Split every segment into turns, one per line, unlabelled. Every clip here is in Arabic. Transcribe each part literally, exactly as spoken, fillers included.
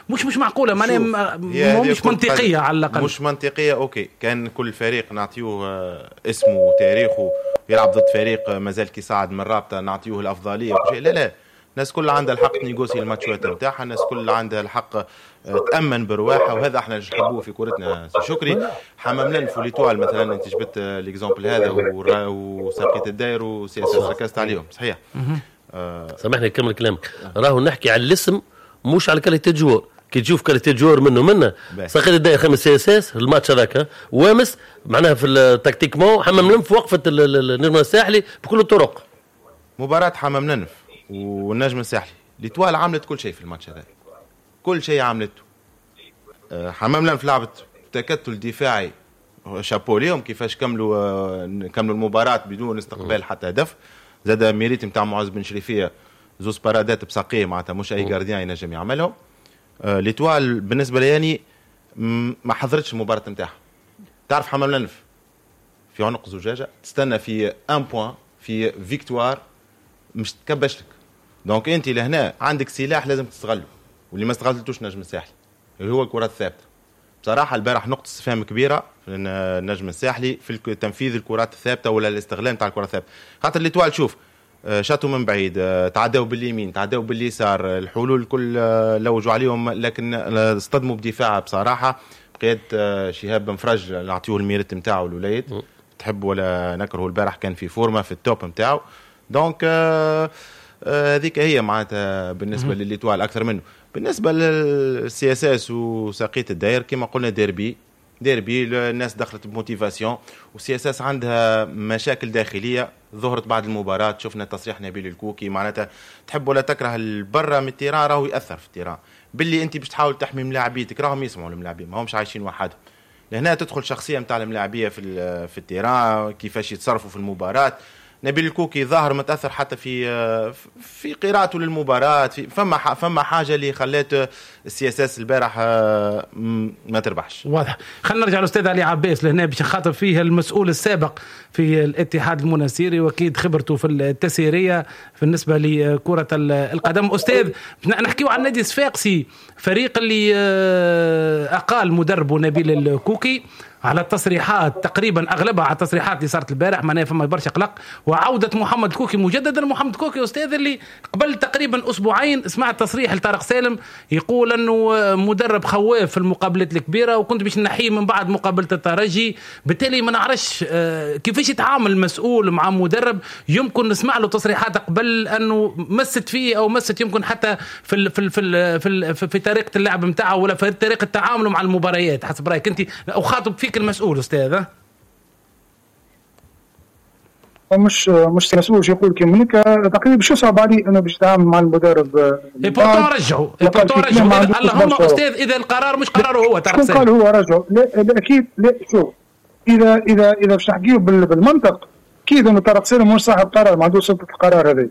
مش مش معقوله معناها مش منطقيه على الاقل.
مش منطقيه. اوكي كان كل فريق نعطيوه اسمه وتاريخه يلعب ضد فريق مازال كي صعد من الرابطه نعطيوه الافضليه. لا لا الناس كلها عندها الحق تنيغوسي الماتشات نتاعها، الناس كلها عندها الحق تامن برواحها، وهذا احنا نحبوه في كورتنا. شكري حمام لنف وليتوال مثلا انت جبت ليكزامبل هذا وساقية الداير وسي اس اس ركزت عليهم صحيح.
آه سامحني نكمل كلامك. راهو نحكي على الاسم مش على كاليتي جوار. كي تشوف كاليتي جوار منه منه ساقية الداير خمس سي اس اس الماتش هذاك وامس معناها في التكتيكمون حمام لنف وقفت النجم الساحلي بكل الطرق.
مباراة حمام لنف والنجم الساحلي ليتوال عملت كل شيء في الماتش هذا، كل شيء عملته. حمام لنف لعبت تكتل دفاعي شابو ليهم كيفاش كملوا كملوا المباراة بدون استقبال حتى هدف. زاد ميريت نتاع معز بن شريفية زوز بارادات بساقيه معناتها مش اي جارديان ينجم يعملهم. ليتوال بالنسبة لي يعني ما حضرتش المباراة نتاعها. تعرف حمام لنف في عنق زجاجة تستنى في ان بوان في فيكتوار مش تكبش لك. دونك انت لهنا عندك سلاح لازم تستغله واللي ما استغلتوش نجم الساحلي اللي هو الكرات الثابته. بصراحه البارح نقطه استفهام كبيره في النجم الساحلي في تنفيذ الكرات الثابته ولا الاستغلال نتاع الكرات الثابته. خاطر ليتوال شوف شاتوا من بعيد تعداو باليمين تعداو باليسار الحلول الكل لوجوا عليهم لكن اصطدموا بدفاع بصراحه بقياده شهاب بن فرج نعطيوه الميريت نتاعو الوليد تحب ولا نكره. البارح كان في فورمه في التوب نتاعو. دونك هذيك هي معناتها بالنسبه لليتوال اكثر منه. بالنسبه للسي اس اس وساقية الداير كما قلنا ديربي ديربي الناس دخلت بموتيفاسيون والسي اس اس عندها مشاكل داخليه ظهرت بعد المباراه. شفنا تصريح نبيل الكوكي معناتها تحب ولا تكره البرة من التيران راهو ياثر في التيران باللي انت باش تحاول تحمي ملاعبيتك راهم يسمعوا الملاعبين ما همش عايشين وحدهم. لهنا تدخل شخصيه نتاع الملاعبيه في في التيران كيفاش يتصرفوا في المباراه. نبيل الكوكي ظاهر متاثر حتى في في قراءته للمباراه في فما فما حاجه اللي خلات السي اس اس البارح ما تربحش.
واضح. خلينا نرجع للاستاذ علي عباس لهنا باش نخاطب فيه المسؤول السابق في الاتحاد المناصيري واكيد خبرته في التسييريه بالنسبه لكره القدم. استاذ نحكيو عن نادي صفاقسي فريق اللي اقال مدربه نبيل الكوكي على التصريحات تقريبا اغلبها على التصريحات اللي صارت البارح معناها فما برشا قلق. وعوده محمد كوكي مجددا. محمد كوكي استاذ اللي قبل تقريبا اسبوعين سمعت تصريح لطارق سالم يقول انه مدرب خواف في المقابلات الكبيره وكنت باش نحيه من بعد مقابله الترجي. بالتالي ما نعرفش كيفاش يتعامل المسؤول مع مدرب يمكن نسمع له تصريحات قبل انه مست فيه او مست يمكن حتى في ال في ال في ال في, ال في طريقه اللعب نتاعه ولا في طريقه تعامله مع المباريات حسب رايك انت او خاطب فيك المسؤول استاذ.
مش مش مسؤول يقول كيما تقريبا شو صعب علي انا باش نتعامل مع المدرب.
اي بورتو رجعوا اي بورتو رجعوا اللهم استاذ اذا القرار مش قراره هو تعرف
قال هو رجعوا. لا اكيد لا شوف اذا اذا اذا باش نحكيو بالمنطق اكيد انه طارق سالم مش صاحب قرار ما عندوش سلطه القرار هذا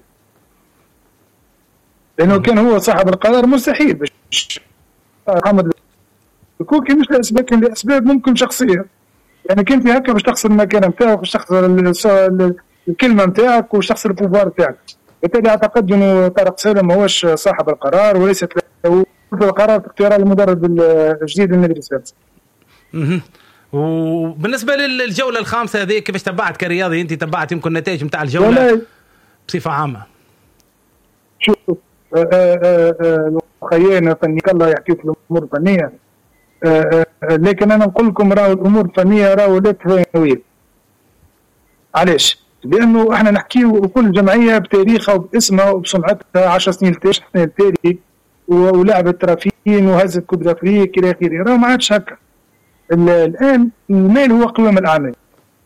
لانه كان هو صاحب القرار مستحيل باش محمد الكوكي مش لاسباب كان لاسباب ممكن شخصيه يعني كنت هكا باش تخسر المكان نتاعك باش تخسر الكلمه نتاعك وش تخسر البوفوار نتاعك. بالتالي اعتقد انه طارق سالم ما هوش صاحب القرار وليست له القرار في اختيار المدرب الجديد للنادي السادس.
اها وبالنسبه للجوله الخامسه هذه كيفاش تبعت كرياضي انت تبعت يمكن النتائج نتاع الجوله بصفه عامه؟
شوف خيانا فني الله يحكي في الامور الفنيه آه آه لكن انا نقول لكم راهو الامور الفنيه راهو لا تتناول. علاش؟ لانه احنا نحكيو كل جمعيه بتاريخها وباسمها وبسمعتها عشر سنين السنه التالي ولعبت ترافين وهزت كوب دافريك الى اخره. راهو ما عادش هكا. الان المال هو قوام الاعمال.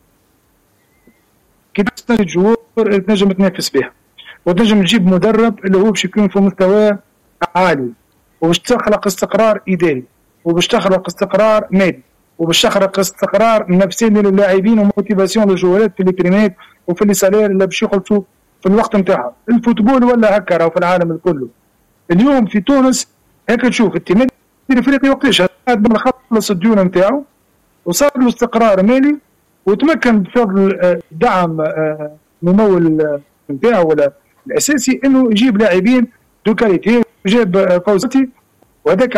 كي تستنى الجمهور تنجم تنافس بها وتنجم تجيب مدرب اللي هو باش يكون في مستوى عالي وباش تخلق استقرار اداري وباش تخلق استقرار مالي وباش تخلق استقرار نفسي للاعبين وموتيفاسيون للجوالات في البريمات وفي السالير اللي باش يخلصوا في الوقت نتاعها. الفوتبول ولا هكا راهو في العالم الكل. اليوم في تونس هكا تشوف التيمات الافريقي وقتاش خلص الديون نتاعو وصار له استقرار مالي وتمكن بفضل دعم ممول نتاعو ولا الاساسي انه يجيب لاعبين دو كاليتي وجاب فوزتي وهذاك